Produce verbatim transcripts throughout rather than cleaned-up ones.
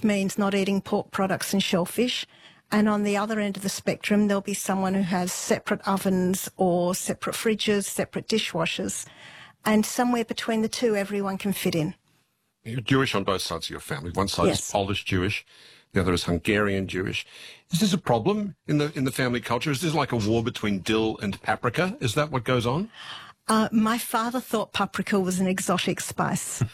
just means not eating pork products and shellfish. And on the other end of the spectrum, there'll be someone who has separate ovens or separate fridges, separate dishwashers. And somewhere between the two, everyone can fit in. You're Jewish on both sides of your family. One side Yes. is Polish Jewish, the other is Hungarian Jewish. Is this a problem in the in the family culture? Is this like a war between dill and paprika? Is that what goes on? Uh, my father thought paprika was an exotic spice.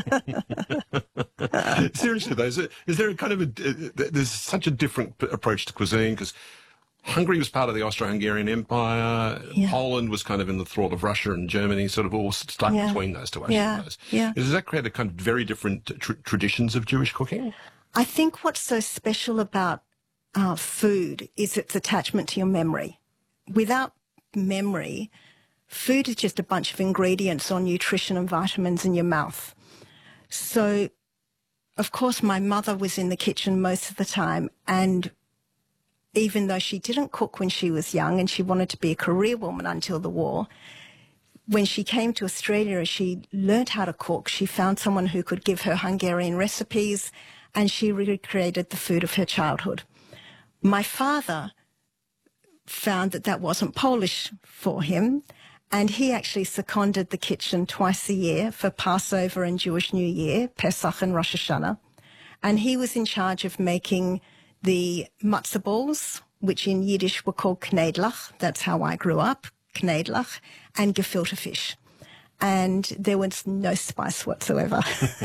Seriously, though, is, it, is there a kind of a, uh, there's such a different p- approach to cuisine, because Hungary was part of the Austro-Hungarian Empire. Yeah. Poland was kind of in the thrall of Russia, and Germany sort of all stuck Yeah. between those two, I Yeah. suppose. Yeah. Does that create a kind of very different tr- traditions of Jewish cooking? I think what's so special about uh, food is its attachment to your memory. Without memory, food is just a bunch of ingredients or nutrition and vitamins in your mouth. So, of course, my mother was in the kitchen most of the time, and even though she didn't cook when she was young and she wanted to be a career woman until the war, when she came to Australia, she learned how to cook. She found someone who could give her Hungarian recipes, and she recreated the food of her childhood. My father found that that wasn't Polish for him, and he actually seconded the kitchen twice a year for Passover and Jewish New Year, Pesach and Rosh Hashanah. And he was in charge of making the matzah balls, which in Yiddish were called knedlach. That's how I grew up, knedlach, and gefilte fish. And there was no spice whatsoever.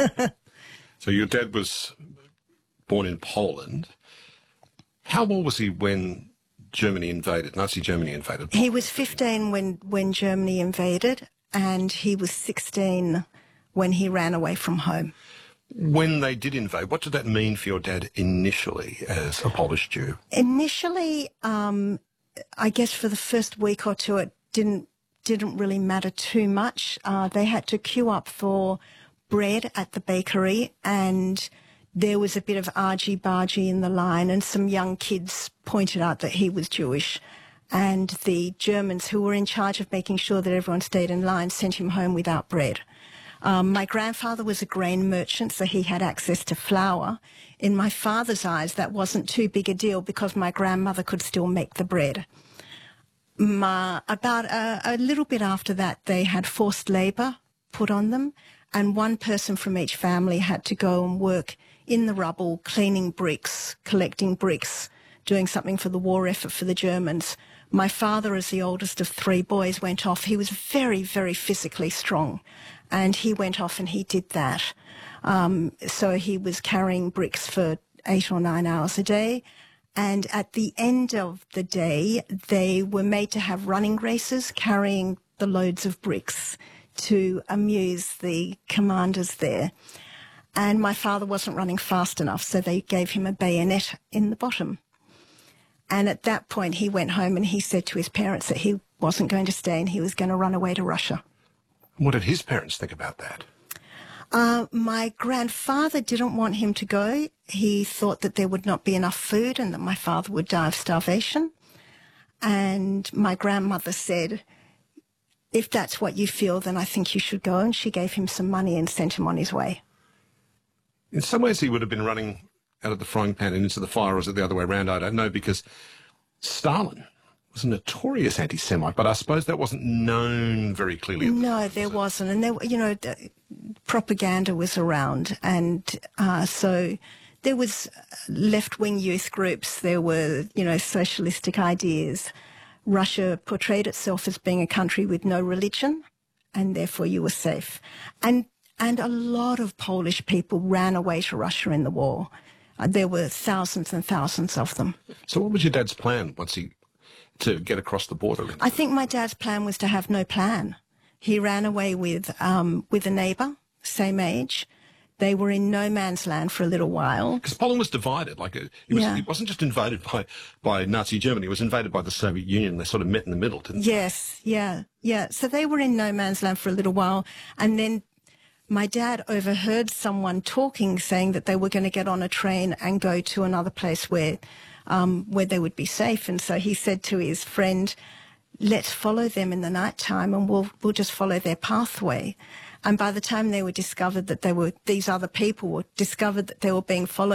So your dad was born in Poland. How old was he when Germany invaded, Nazi Germany invaded? He was fifteen when, when Germany invaded, and he was sixteen when he ran away from home. When they did invade, what did that mean for your dad initially as a Polish Jew? Initially, um, I guess for the first week or two, it didn't didn't really matter too much. Uh, they had to queue up for bread at the bakery, and there was a bit of argy-bargy in the line, and some young kids pointed out that he was Jewish. And the Germans, who were in charge of making sure that everyone stayed in line, sent him home without bread. Um, my grandfather was a grain merchant, so he had access to flour. In my father's eyes, that wasn't too big a deal because my grandmother could still make the bread. My, about a, a little bit after that, they had forced labour put on them, and one person from each family had to go and work in the rubble, cleaning bricks, collecting bricks, doing something for the war effort for the Germans. My father, as the oldest of three boys, went off. He was very, very physically strong, and he went off and he did that. Um, so he was carrying bricks for eight or nine hours a day. And at the end of the day, they were made to have running races carrying the loads of bricks to amuse the commanders there. And my father wasn't running fast enough, so they gave him a bayonet in the bottom. And at that point, he went home and he said to his parents that he wasn't going to stay and he was going to run away to Russia. What did his parents think about that? Uh, my grandfather didn't want him to go. He thought that there would not be enough food and that my father would die of starvation. And my grandmother said, if that's what you feel, then I think you should go. And she gave him some money and sent him on his way. In some ways, he would have been running out of the frying pan and into the fire, or was it the other way around? I don't know, because Stalin was a notorious anti-Semite, but I suppose that wasn't known very clearly. No, there wasn't. And, there, you know, the propaganda was around. And uh, so there was left-wing youth groups. There were, you know, socialistic ideas. Russia portrayed itself as being a country with no religion, and therefore you were safe. And and a lot of Polish people ran away to Russia in the war. Uh, there were thousands and thousands of them. So what was your dad's plan once he, to get across the border? I think my dad's plan was to have no plan. He ran away with um, with a neighbour, same age. They were in no man's land for a little while. Because Poland was divided. Like it, it, was, Yeah. it wasn't just invaded by, by Nazi Germany. It was invaded by the Soviet Union. They sort of met in the middle, didn't they? Yes, yeah, yeah. So they were in no man's land for a little while. And then my dad overheard someone talking, saying that they were going to get on a train and go to another place where, um, where they would be safe. And so he said to his friend, let's follow them in the night time and we'll, we'll just follow their pathway. And by the time they were discovered that they were, these other people were discovered that they were being followed,